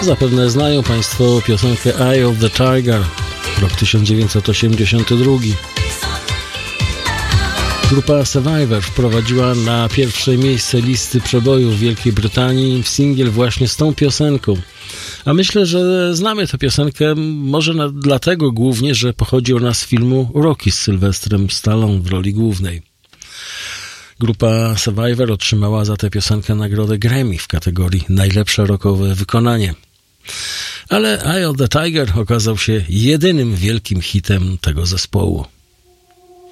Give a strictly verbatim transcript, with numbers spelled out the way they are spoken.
Zapewne znają Państwo piosenkę Eye of the Tiger, rok tysiąc dziewięćset osiemdziesiąty drugi. Grupa Survivor wprowadziła na pierwsze miejsce listy przebojów w Wielkiej Brytanii singiel właśnie z tą piosenką. A myślę, że znamy tę piosenkę może na, dlatego głównie, że pochodzi ona z filmu Rocky z Sylwestrem Stallone w roli głównej. Grupa Survivor otrzymała za tę piosenkę nagrodę Grammy w kategorii najlepsze rockowe wykonanie. Ale Eye of the Tiger okazał się jedynym wielkim hitem tego zespołu.